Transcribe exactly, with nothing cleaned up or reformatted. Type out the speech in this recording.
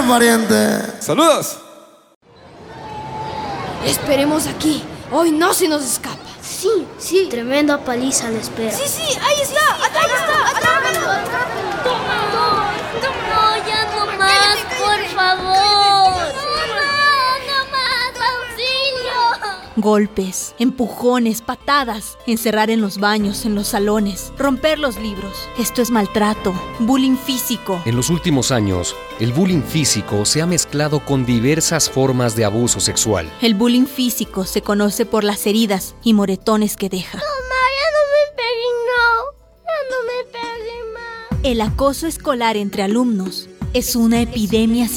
ver, pariente. ¡Saludos! Esperemos aquí. Hoy no se nos escapa. Sí, sí. Tremenda paliza le espera. Sí, sí, ahí está. Ahí está. Atrápalo. No, ya no más, por favor. No, no más, auxilio. Golpes, empujones, patadas, encerrar en los baños, en los salones, romper los libros. Esto es maltrato, bullying físico. En los últimos años, el bullying físico se ha mezclado con diversas formas de abuso sexual. El bullying físico se conoce por las heridas y moretones que deja. Mamá, ya no me peguen, no. Ya no me peguen más. El acoso escolar entre alumnos es una epidemia